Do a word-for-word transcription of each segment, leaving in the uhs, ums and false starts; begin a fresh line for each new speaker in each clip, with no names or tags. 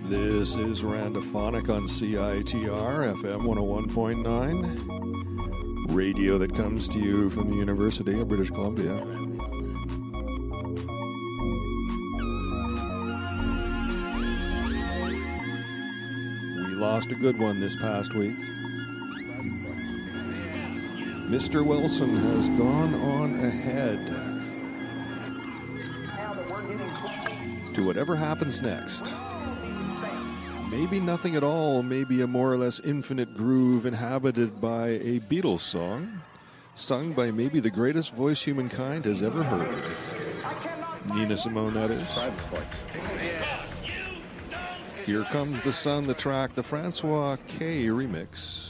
This is Randophonic on C I T R, F M one oh one point nine. Radio that comes to you from the University of British Columbia. We lost a good one this past week. Mister Wilson has gone on ahead to whatever happens next. Maybe nothing at all, maybe a more or less infinite groove inhabited by a Beatles song, sung by maybe the greatest voice humankind has ever heard. Nina Simone, that is. Here Comes the Sun, the track, the Francois K remix.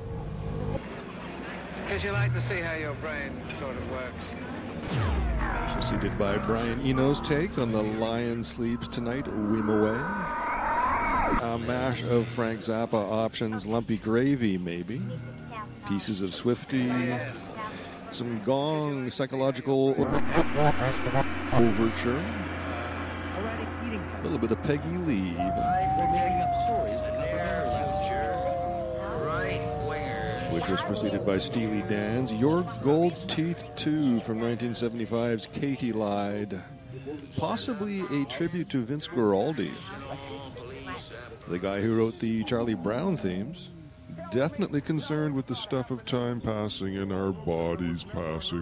Because you like to see how your brain sort of works.
Preceded by Brian Eno's take on The Lion Sleeps Tonight, Weem Away. A mash of Frank Zappa options, Lumpy Gravy, maybe. Pieces of Swifty. Some Gong psychological overture. A little bit of Peggy Lee. Which was preceded by Steely Dan's Your Gold Teeth two from nineteen seventy-five's Katie Lied. Possibly a tribute to Vince Guaraldi, the guy who wrote the Charlie Brown themes. Definitely concerned with the stuff of time passing and our bodies passing.